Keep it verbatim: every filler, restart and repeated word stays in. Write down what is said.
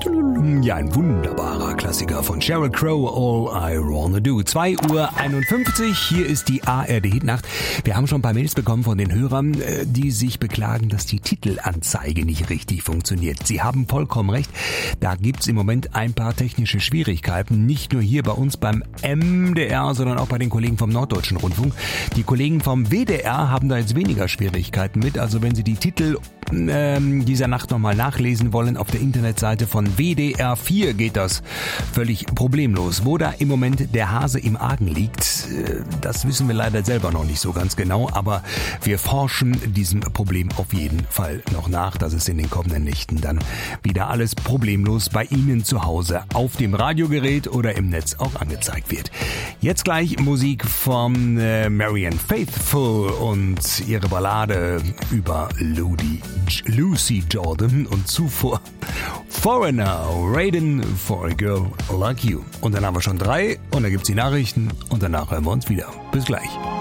Ja, ein wunderbarer Klassiker von Sheryl Crow, All I Wanna Do. zwei Uhr einundfünfzig, hier ist die A R D-Hitnacht. Wir haben schon ein paar Mails bekommen von den Hörern, die sich beklagen, dass die Titelanzeige nicht richtig funktioniert. Sie haben vollkommen recht, da gibt's im Moment ein paar technische Schwierigkeiten. Nicht nur hier bei uns beim M D R, sondern auch bei den Kollegen vom Norddeutschen Rundfunk. Die Kollegen vom W D R haben da jetzt weniger Schwierigkeiten mit. Also wenn Sie die Titel ähm, dieser Nacht nochmal nachlesen wollen, auf der Internetseite von W D R vier geht das völlig problemlos. Wo da im Moment der Hase im Argen liegt, das wissen wir leider selber noch nicht so ganz genau, aber wir forschen diesem Problem auf jeden Fall noch nach, dass es in den kommenden Nächten dann wieder alles problemlos bei Ihnen zu Hause auf dem Radiogerät oder im Netz auch angezeigt wird. Jetzt gleich Musik von äh, Marianne Faithfull und ihre Ballade über Ludi, Lucy Jordan und zuvor Foreigner, Raiden for a Girl Like You. Und dann haben wir schon drei und dann gibt's die Nachrichten und danach hören wir uns wieder. Bis gleich.